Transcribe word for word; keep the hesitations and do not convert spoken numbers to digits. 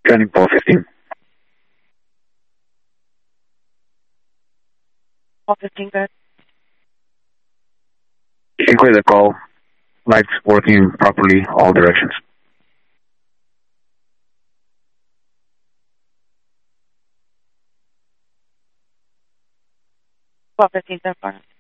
Turning Paul fifteen. Paul fifteen, good. You can clear the call. Lights working properly, all directions. Paul fifteen, so far.